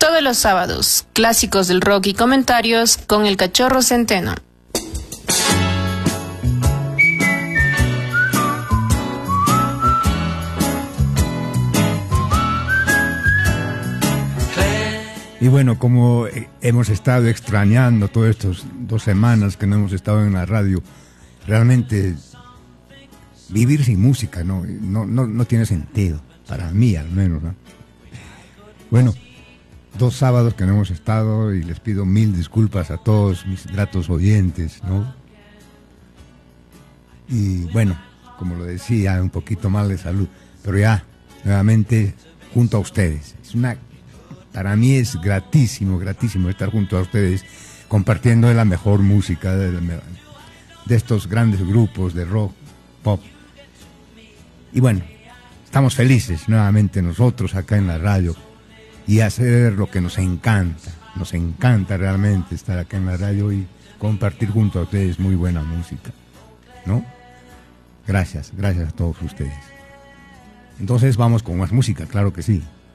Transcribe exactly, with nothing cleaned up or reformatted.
Todos los sábados, clásicos del rock y comentarios con el Cachorro Centeno. Y bueno, como hemos estado extrañando todas estas dos semanas que no hemos estado en la radio, realmente vivir sin música no, no, no, no tiene sentido, para mí al menos, ¿no? Bueno, dos sábados que no hemos estado y les pido mil disculpas a todos mis gratos oyentes, ¿no? Y bueno, como lo decía, un poquito mal de salud, pero ya, nuevamente, junto a ustedes. Es una... Para mí es gratísimo, gratísimo estar junto a ustedes, compartiendo la mejor música de, de estos grandes grupos de rock, pop. Y bueno, estamos felices nuevamente nosotros acá en la radio y hacer lo que nos encanta. Nos encanta realmente estar acá en la radio y compartir junto a ustedes muy buena música, ¿no? Gracias, gracias a todos ustedes. Entonces vamos con más música, claro que sí.